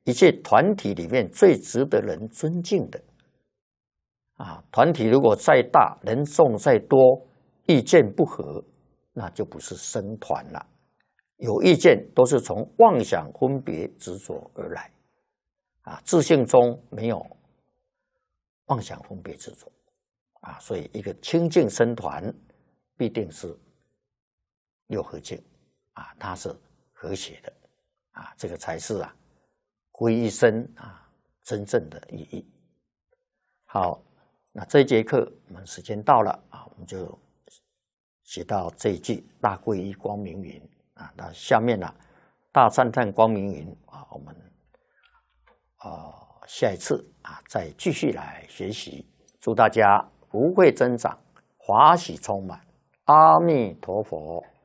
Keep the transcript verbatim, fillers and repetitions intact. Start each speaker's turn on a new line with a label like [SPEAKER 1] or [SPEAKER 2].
[SPEAKER 1] 一切团体里面最值得人尊敬的。啊，团体如果再大，人众再多，意见不合，那就不是僧团了。有意见都是从妄想分别执着而来。啊，自性中没有妄想分别执着。啊，所以一个清净僧团必定是六合敬。啊，它是和谐的。啊，这个才是啊皈依僧啊真正的意义。好。那这一节课我们时间到了啊，我们就写到这一句大皈依光明云啊。那下面呢、啊，大赞叹光明云啊，我们呃下一次啊再继续来学习。祝大家福慧增长，华喜充满。阿弥陀佛。